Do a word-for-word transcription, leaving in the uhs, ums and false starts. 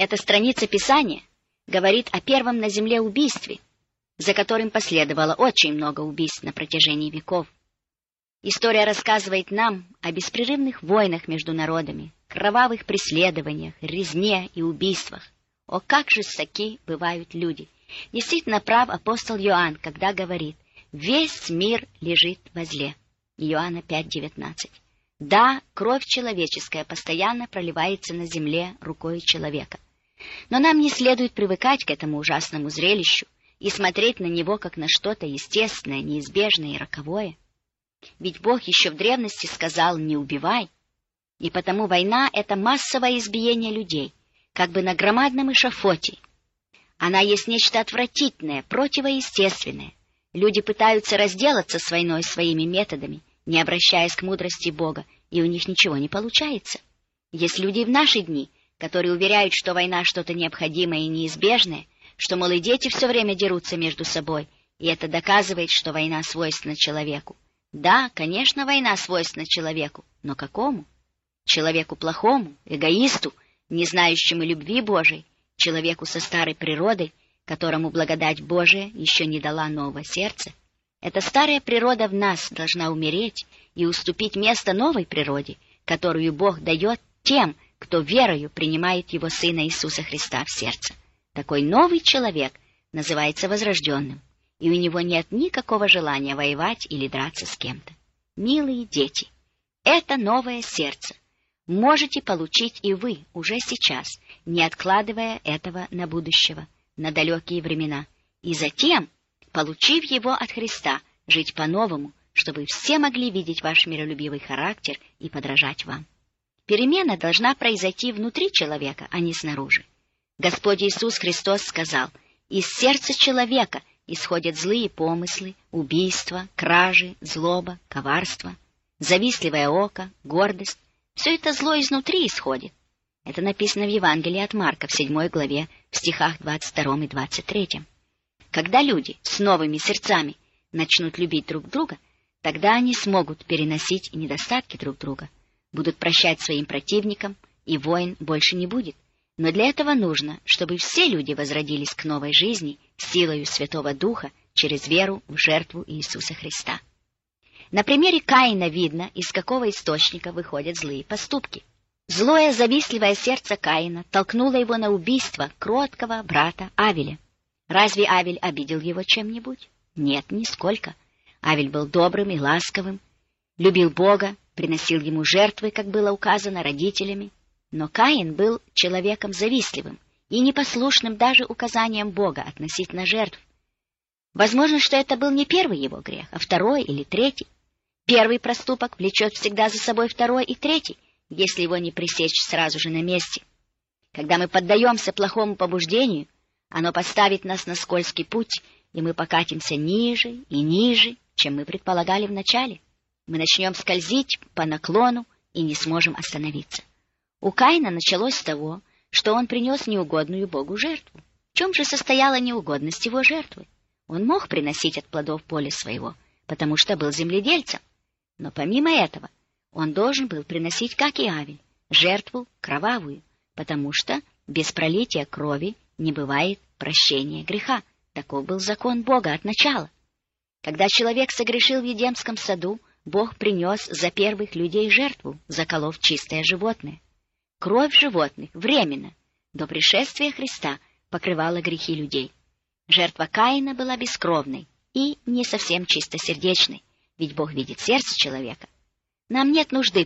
Эта страница Писания говорит о первом на земле убийстве, за которым последовало очень много убийств на протяжении веков. История рассказывает нам о беспрерывных войнах между народами, кровавых преследованиях, резне и убийствах. О, как жестоки бывают люди! Действительно прав апостол Иоанн, когда говорит: «Весь мир лежит во зле». Иоанна пять девятнадцать. Да, кровь человеческая постоянно проливается на земле рукой человека. Но нам не следует привыкать к этому ужасному зрелищу и смотреть на него как на что-то естественное, неизбежное и роковое. Ведь Бог еще в древности сказал: «Не убивай». И потому война — это массовое избиение людей, как бы на громадном эшафоте. Она есть нечто отвратительное, противоестественное. Люди пытаются разделаться с войной своими методами, не обращаясь к мудрости Бога, и у них ничего не получается. Есть люди в наши дни, которые уверяют, что война что-то необходимое и неизбежное, что, мол, и дети все время дерутся между собой, и это доказывает, что война свойственна человеку. Да, конечно, война свойственна человеку, но какому? Человеку плохому, эгоисту, не знающему любви Божией, человеку со старой природой, которому благодать Божия еще не дала нового сердца. Эта старая природа в нас должна умереть и уступить место новой природе, которую Бог дает тем, кто верою принимает Его Сына Иисуса Христа в сердце. Такой новый человек называется возрожденным, и у него нет никакого желания воевать или драться с кем-то. Милые дети, это новое сердце можете получить и вы уже сейчас, не откладывая этого на будущего, на далекие времена, и затем, получив его от Христа, жить по-новому, чтобы все могли видеть ваш миролюбивый характер и подражать вам. Перемена должна произойти внутри человека, а не снаружи. Господь Иисус Христос сказал: «Из сердца человека исходят злые помыслы, убийства, кражи, злоба, коварство, завистливое око, гордость. Все это зло изнутри исходит». Это написано в Евангелии от Марка в седьмой главе, в стихах двадцать втором и двадцать третьем. Когда люди с новыми сердцами начнут любить друг друга, тогда они смогут переносить недостатки друг друга, будут прощать своим противникам, и войн больше не будет. Но для этого нужно, чтобы все люди возродились к новой жизни силою Святого Духа через веру в жертву Иисуса Христа. На примере Каина видно, из какого источника выходят злые поступки. Злое, завистливое сердце Каина толкнуло его на убийство кроткого брата Авеля. Разве Авель обидел его чем-нибудь? Нет, нисколько. Авель был добрым и ласковым, любил Бога, приносил ему жертвы, как было указано родителями. Но Каин был человеком завистливым и непослушным даже указаниям Бога относительно жертв. Возможно, что это был не первый его грех, а второй или третий. Первый проступок влечет всегда за собой второй и третий, если его не пресечь сразу же на месте. Когда мы поддаемся плохому побуждению, оно поставит нас на скользкий путь, и мы покатимся ниже и ниже, чем мы предполагали вначале. Мы начнем скользить по наклону и не сможем остановиться. У Каина началось с того, что он принес неугодную Богу жертву. В чем же состояла неугодность его жертвы? Он мог приносить от плодов поля своего, потому что был земледельцем. Но помимо этого, он должен был приносить, как и Авель, жертву кровавую, потому что без пролития крови не бывает прощения греха. Таков был закон Бога от начала. Когда человек согрешил в Едемском саду, Бог принес за первых людей жертву, заколов чистое животное. Кровь животных временно, до пришествия Христа, покрывала грехи людей. Жертва Каина была бескровной и не совсем чистосердечной, ведь Бог видит сердце человека. Нам нет нужды